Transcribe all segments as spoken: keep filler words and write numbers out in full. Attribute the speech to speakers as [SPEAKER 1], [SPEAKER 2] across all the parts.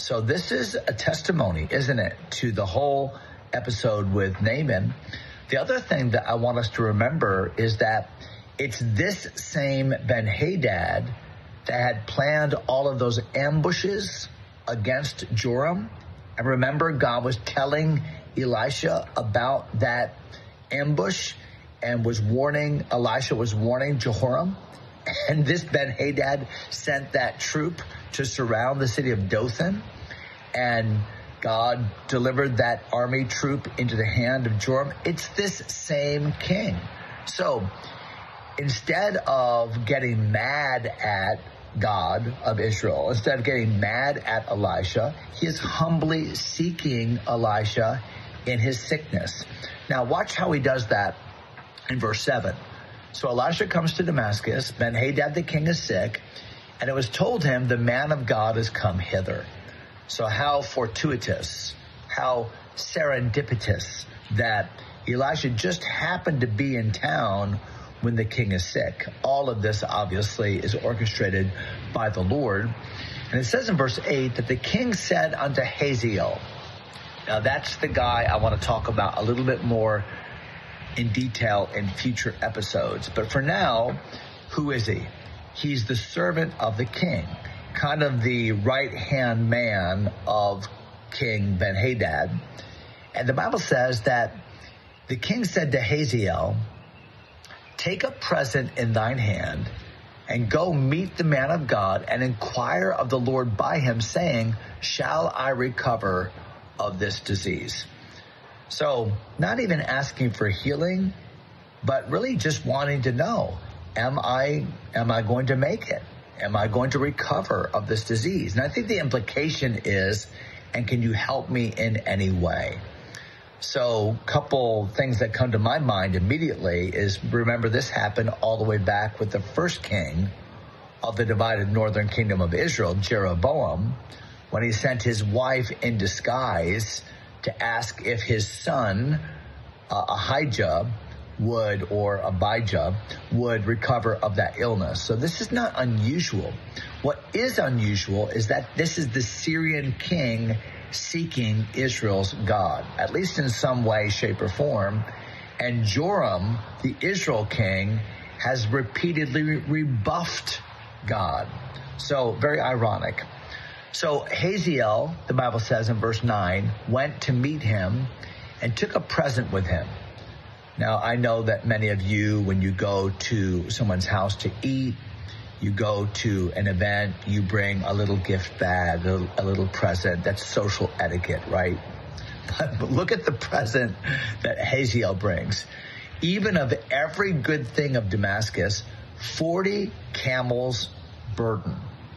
[SPEAKER 1] So this is a testimony, isn't it, to the whole episode with Naaman. The other thing that I want us to remember is that it's this same Ben-Hadad that had planned all of those ambushes against Joram. And remember, God was telling Elisha about that ambush and was warning, Elisha was warning Jehoram. And this Ben-Hadad sent that troop to surround the city of Dothan. And God delivered that army troop into the hand of Joram. It's this same king. So instead of getting mad at God of Israel, instead of getting mad at Elisha, he is humbly seeking Elisha in his sickness. Now watch how he does that in verse seven. So Elisha comes to Damascus, Ben-Hadad the king is sick, and it was told him, the man of God has come hither. So how fortuitous, how serendipitous that Elisha just happened to be in town when the king is sick. All of this obviously is orchestrated by the Lord. And it says in verse eight that the king said unto Hazael. Now that's the guy I want to talk about a little bit more in detail in future episodes. But for now, who is he? He's the servant of the king, kind of the right-hand man of King Ben-Hadad. And the Bible says that the king said to Hazael, take a present in thine hand and go meet the man of God and inquire of the Lord by him, saying, shall I recover of this disease? So not even asking for healing, but really just wanting to know, am I, am I going to make it? Am I going to recover of this disease? And I think the implication is, and can you help me in any way? So a couple things that come to my mind immediately is, remember, this happened all the way back with the first king of the divided northern kingdom of Israel, Jeroboam, when he sent his wife in disguise to ask if his son, uh, Ahijah, would, or Abijah, would recover of that illness. So this is not unusual. What is unusual is that this is the Syrian king seeking Israel's God, at least in some way, shape, or form. And Joram, the Israel king, has repeatedly rebuffed God. So very ironic. So Hazael, the Bible says in verse nine, went to meet him and took a present with him. Now, I know that many of you, when you go to someone's house to eat, you go to an event, you bring a little gift bag, a little, a little present. That's social etiquette, right? But look at the present that Hazael brings. Even of every good thing of Damascus, forty camels burden.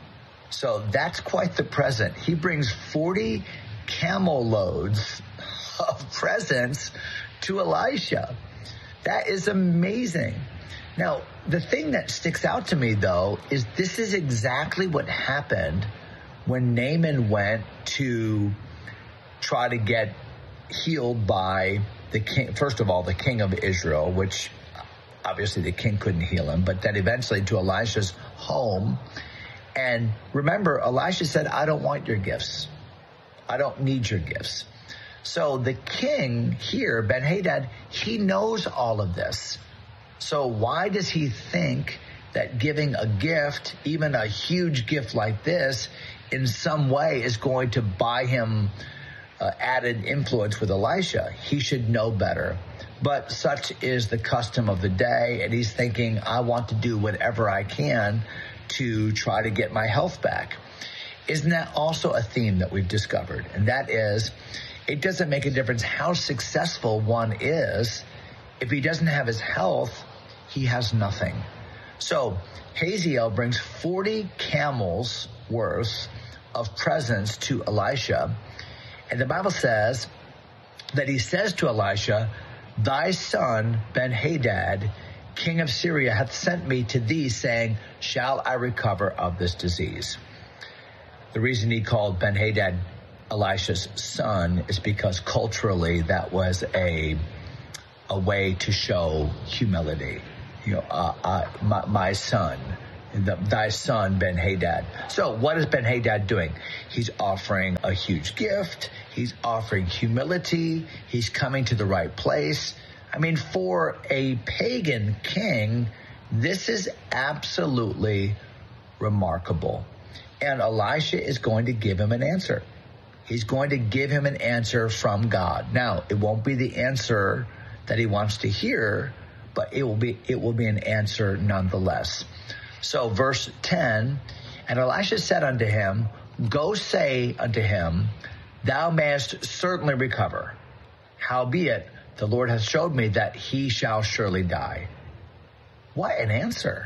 [SPEAKER 1] So that's quite the present. He brings forty camel loads of presents to Elisha. That is amazing. Now, the thing that sticks out to me, though, is this is exactly what happened when Naaman went to try to get healed by the king. First of all, the king of Israel, which obviously the king couldn't heal him, but then eventually to Elisha's home. And remember, Elisha said, I don't want your gifts. I don't need your gifts. So the king here, Ben-Hadad, he knows all of this. So why does he think that giving a gift, even a huge gift like this, in some way is going to buy him uh, added influence with Elisha? He should know better. But such is the custom of the day, and he's thinking, I want to do whatever I can to try to get my health back. Isn't that also a theme that we've discovered? And that is, it doesn't make a difference how successful one is. If he doesn't have his health, he has nothing. So Hazael brings forty camels worth of presents to Elisha. And the Bible says that he says to Elisha, thy son Ben-Hadad, king of Syria, hath sent me to thee, saying, shall I recover of this disease? The reason he called Ben-Hadad Elisha's son is because culturally that was a a way to show humility. You know, uh, uh, my, my son, the, thy son Ben-Hadad. So what is Ben-Hadad doing? He's offering a huge gift. He's offering humility. He's coming to the right place. I mean, for a pagan king, this is absolutely remarkable. And Elisha is going to give him an answer. He's going to give him an answer from God. Now, it won't be the answer that he wants to hear, but it will be it will be an answer nonetheless. So verse ten, and Elisha said unto him, go say unto him, thou mayest certainly recover. Howbeit, the Lord hath showed me that he shall surely die. What an answer.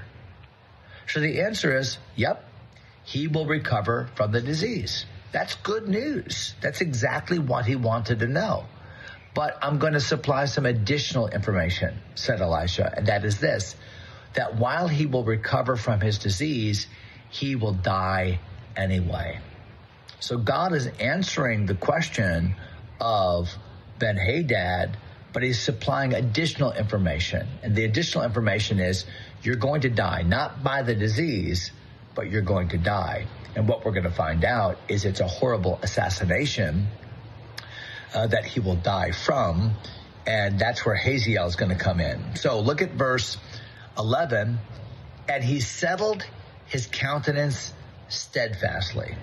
[SPEAKER 1] So the answer is, yep, he will recover from the disease. That's good news. That's exactly what he wanted to know. But I'm going to supply some additional information, said Elisha, and that is this, that while he will recover from his disease, he will die anyway. So God is answering the question of Ben-Hadad, but he's supplying additional information. And the additional information is, you're going to die, not by the disease, but you're going to die. And what we're going to find out is it's a horrible assassination uh, that he will die from. And that's where Hazael is going to come in. So look at verse eleven. And he settled his countenance steadfastly.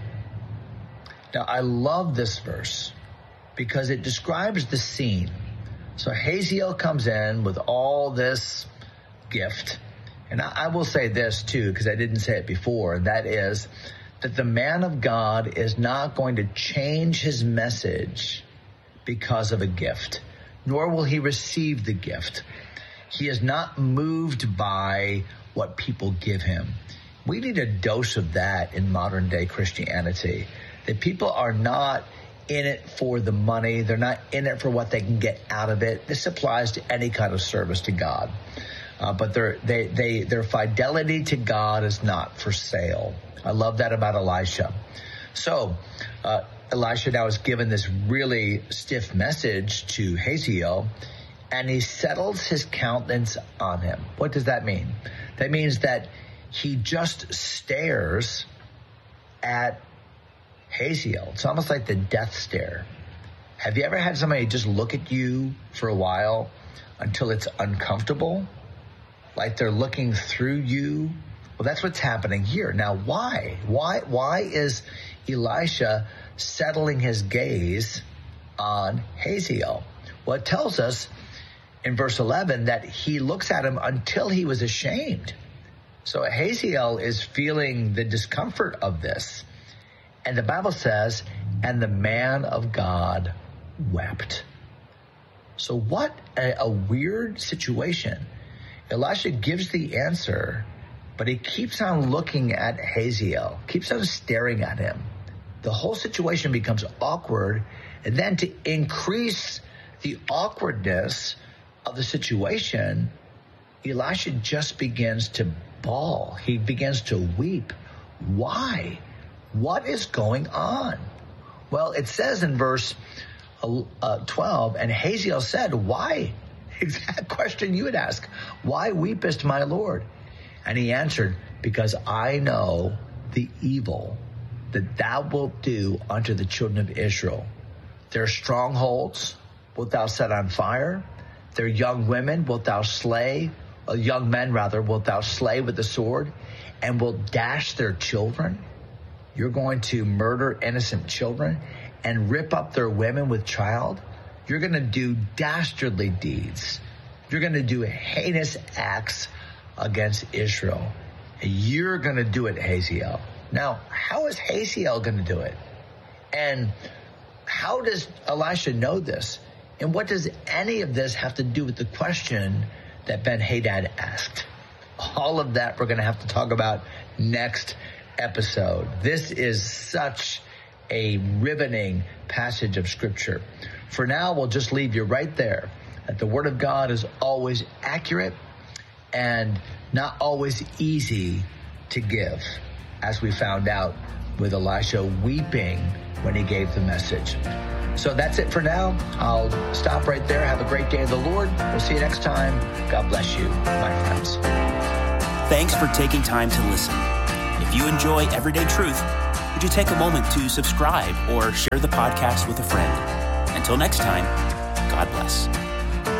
[SPEAKER 1] Now, I love this verse because it describes the scene. So Hazael comes in with all this gift. And I, I will say this too, because I didn't say it before, and that is that the man of God is not going to change his message because of a gift, nor will he receive the gift. He is not moved by what people give him. We need a dose of that in modern day Christianity, that people are not in it for the money. They're not in it for what they can get out of it. This applies to any kind of service to God. Uh, but their, they, they, their fidelity to God is not for sale. I love that about Elisha. So uh, Elisha now is given this really stiff message to Hazael, and he settles his countenance on him. What does that mean? That means that he just stares at Hazael. It's almost like the death stare. Have you ever had somebody just look at you for a while until it's uncomfortable? Like they're looking through you? Well, that's what's happening here. Now, why? Why, why is Elisha settling his gaze on Hazael? Well, it tells us in verse eleven that he looks at him until he was ashamed. So Hazael is feeling the discomfort of this. And the Bible says, and the man of God wept. So what a, a weird situation. Elisha gives the answer, but he keeps on looking at Hazael, keeps on staring at him. The whole situation becomes awkward. And then to increase the awkwardness of the situation, Elisha just begins to bawl. He begins to weep. Why? What is going on? Well, it says in verse uh, twelve, and Hazael said, why? Exact question you would ask. Why weepest, my Lord? And he answered, because I know the evil that thou wilt do unto the children of Israel. Their strongholds wilt thou set on fire. Their young women wilt thou slay, uh, young men rather, wilt thou slay with the sword, and wilt dash their children. You're going to murder innocent children and rip up their women with child. You're going to do dastardly deeds. You're going to do heinous acts against Israel. And you're going to do it, Hazael. Now, how is Hazael going to do it? And how does Elisha know this? And what does any of this have to do with the question that Ben-Hadad asked? All of that we're going to have to talk about next episode. This is such a riveting passage of Scripture. For now, we'll just leave you right there, that the Word of God is always accurate and not always easy to give, as we found out with Elisha weeping when he gave the message. So that's it for now. I'll stop right there. Have a great day of the Lord. We'll see you next time. God bless you, my friends.
[SPEAKER 2] Thanks for taking time to listen. If you enjoy Everyday Truth, would you take a moment to subscribe or share the podcast with a friend? Until next time, God bless.